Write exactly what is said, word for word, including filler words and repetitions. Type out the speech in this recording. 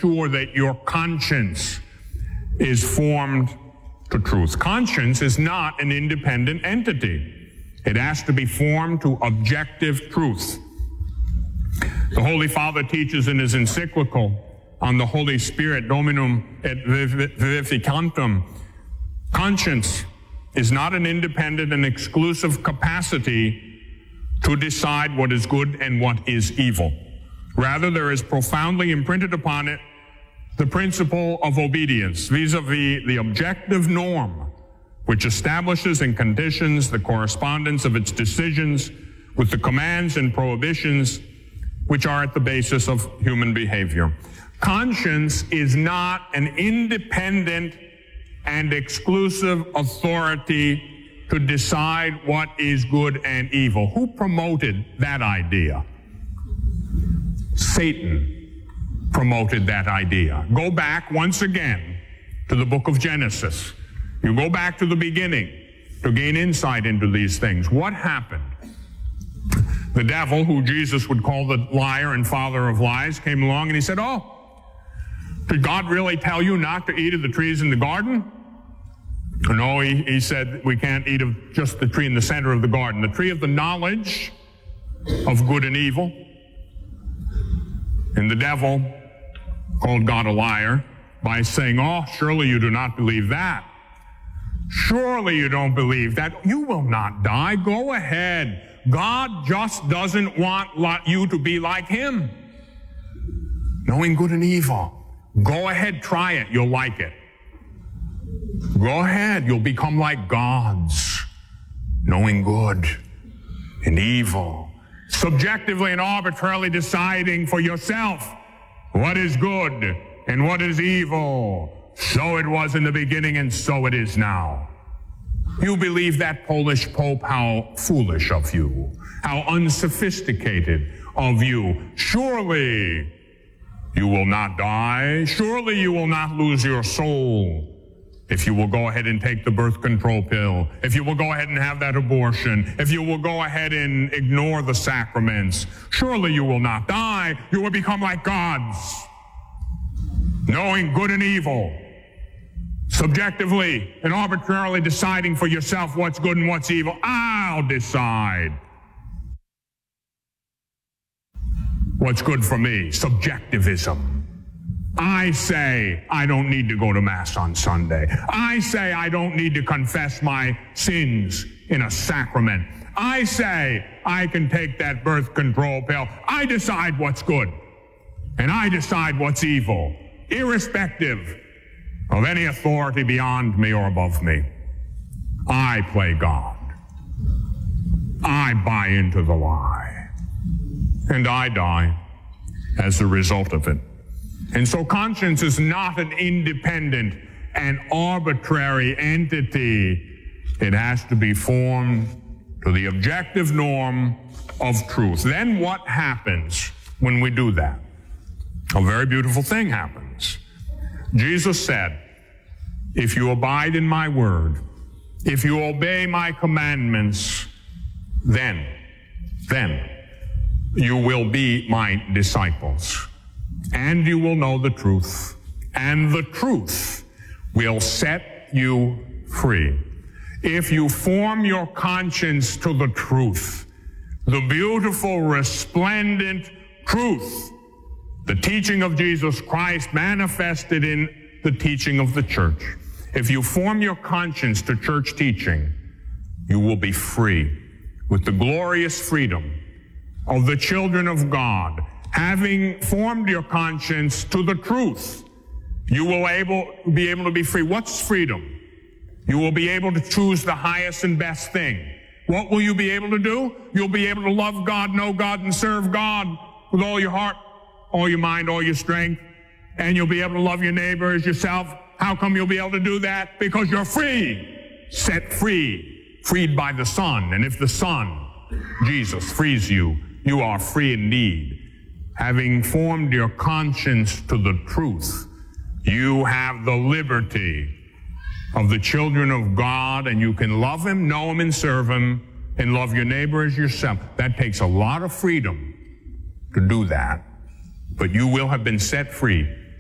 sure that your conscience is formed to truth. Conscience is not an independent entity. It has to be formed to objective truth. The Holy Father teaches in his encyclical on the Holy Spirit, Dominum et Vivificantum, conscience is not an independent and exclusive capacity to decide what is good and what is evil. Rather, there is profoundly imprinted upon it the principle of obedience vis-a-vis the objective norm, which establishes and conditions the correspondence of its decisions with the commands and prohibitions which are at the basis of human behavior. Conscience is not an independent and exclusive authority to decide what is good and evil. Who promoted that idea? Satan promoted that idea. Go back once again to the book of Genesis. You go back to the beginning to gain insight into these things. What happened? The devil, who Jesus would call the liar and father of lies, came along and he said, oh, did God really tell you not to eat of the trees in the garden? No, he, he said we can't eat of just the tree in the center of the garden, the tree of the knowledge of good and evil. And the devil called God a liar by saying, oh, surely you do not believe that. Surely you don't believe that. You will not die. Go ahead. God just doesn't want you to be like him, knowing good and evil. Go ahead, try it. You'll like it. Go ahead. You'll become like gods, knowing good and evil, subjectively and arbitrarily deciding for yourself what is good and what is evil. So it was in the beginning and so it is now. You believe that Polish Pope? How foolish of you. How unsophisticated of you. Surely you will not die. Surely you will not lose your soul if you will go ahead and take the birth control pill, if you will go ahead and have that abortion, if you will go ahead and ignore the sacraments. Surely you will not die. You will become like gods, knowing good and evil, subjectively and arbitrarily deciding for yourself what's good and what's evil. I'll decide what's good for me. Subjectivism. I say I don't need to go to Mass on Sunday. I say I don't need to confess my sins in a sacrament. I say I can take that birth control pill. I decide what's good, and I decide what's evil, irrespective of any authority beyond me or above me. I play God. I buy into the lie. And I die as a result of it. And so conscience is not an independent and arbitrary entity. It has to be formed to the objective norm of truth. Then what happens when we do that? A very beautiful thing happens. Jesus said, if you abide in my word, if you obey my commandments, then, then you will be my disciples, and you will know the truth, and the truth will set you free. If you form your conscience to the truth, the beautiful, resplendent truth, the teaching of Jesus Christ manifested in the teaching of the church. If you form your conscience to church teaching, you will be free with the glorious freedom of the children of God. Having formed your conscience to the truth, you will able, be able to be free. What's freedom? You will be able to choose the highest and best thing. What will you be able to do? You'll be able to love God, know God, and serve God with all your heart, all your mind, all your strength. And you'll be able to love your neighbor as yourself. How come you'll be able to do that? Because you're free, set free, freed by the Son. And if the Son, Jesus, frees you, you are free indeed. Having formed your conscience to the truth, you have the liberty of the children of God, and you can love him, know him, and serve him, and love your neighbor as yourself. That takes a lot of freedom to do that, but you will have been set free